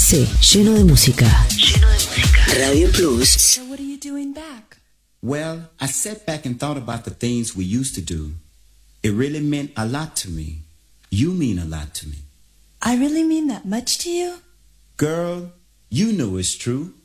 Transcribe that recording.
Sí, lleno de música. Lleno de música. Radio Plus. So what are you doing back? Well, I sat back and thought about the things we used to do. It really meant a lot to me. You mean a lot to me. I really mean that much to you? Girl, you know it's true.